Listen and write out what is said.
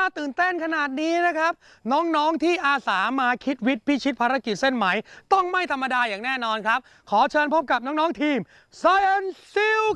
น่าตื่นเต้นขนาดนี้นะครับน้องๆที่อาสามาคิดวิทย์พิชิตภารกิจเส้นไหมต้องไม่ธรรมดาอย่างแน่นอนครับขอเชิญพบกับน้องๆทีม Science Seal